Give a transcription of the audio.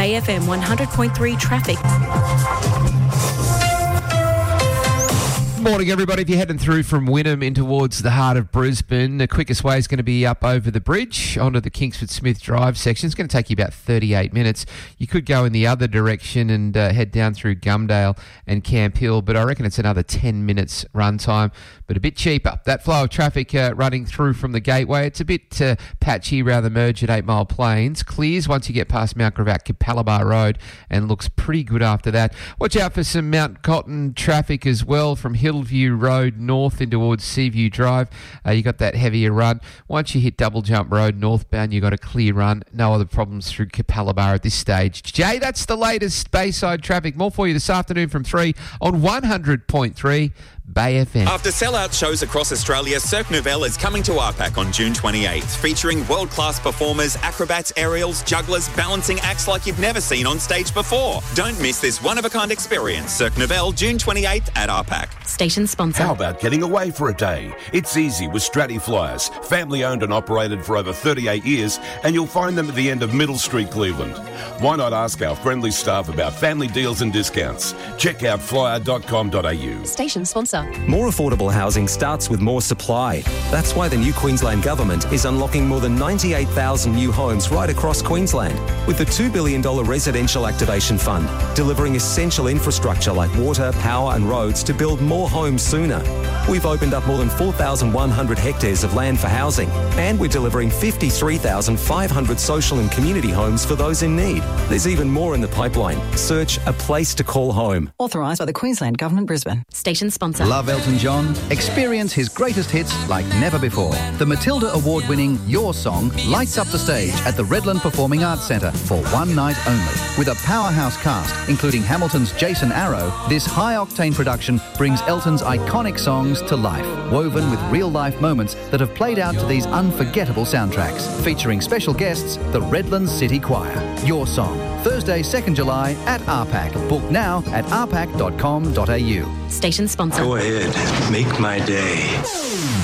Bay FM 100.3 traffic. Morning, everybody. If you're heading through from Wynnum in towards the heart of Brisbane, the quickest way is going to be up over the bridge onto the Kingsford Smith Drive section. It's going to take you about 38 minutes. You could go in the other direction and head down through Gumdale and Camp Hill, but I reckon it's another 10 minutes run time, but a bit cheaper. That flow of traffic running through from the Gateway, it's a bit patchy around the merge at 8 Mile Plains. Clears once you get past Mount Gravatt, Capalaba Road, and looks pretty good after that. Watch out for some Mount Cotton traffic as well from Hillview Road north in towards Seaview Drive. You got that heavier run. Once you hit Double Jump Road northbound, you got a clear run. No other problems through Capalaba at this stage. Jay, that's the latest Bayside traffic. More for you this afternoon from 3 on 100.3 Bay FM. After sellout shows across Australia, Cirque Nouvelle is coming to RPAC on June 28th, featuring world-class performers, acrobats, aerials, jugglers, balancing acts like you've never seen on stage before. Don't miss this one-of-a-kind experience. Cirque Nouvelle, June 28th at RPAC. Station sponsor. How about getting away for a day? It's easy with Stratty Flyers, family-owned and operated for over 38 years, and you'll find them at the end of Middle Street, Cleveland. Why not ask our friendly staff about family deals and discounts? Check out flyer.com.au. Station sponsor. More affordable housing starts with more supply. That's why the new Queensland Government is unlocking more than 98,000 new homes right across Queensland with the $2 billion Residential Activation Fund, delivering essential infrastructure like water, power and roads to build more homes sooner. We've opened up more than 4,100 hectares of land for housing, and we're delivering 53,500 social and community homes for those in need. There's even more in the pipeline. Search A Place to Call Home. Authorised by the Queensland Government, Brisbane. Station sponsor. Love Elton John? Experience his greatest hits like never before. The Matilda Award-winning Your Song lights up the stage at the Redland Performing Arts Centre for one night only. With a powerhouse cast, including Hamilton's Jason Arrow, this high-octane production brings Elton's iconic songs to life, woven with real-life moments that have played out to these unforgettable soundtracks. Featuring special guests, the Redlands City Choir. Your Song, Thursday, 2nd July at RPAC. Book now at rpac.com.au. Station sponsor. Go ahead, make my day.